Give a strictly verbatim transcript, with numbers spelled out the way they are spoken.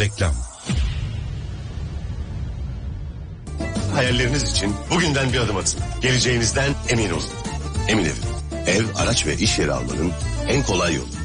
Reklam. Hayalleriniz için bugünden bir adım atın. Geleceğinizden emin olun. Emin Ev. Ev, araç ve iş yeri almanın en kolay yolu.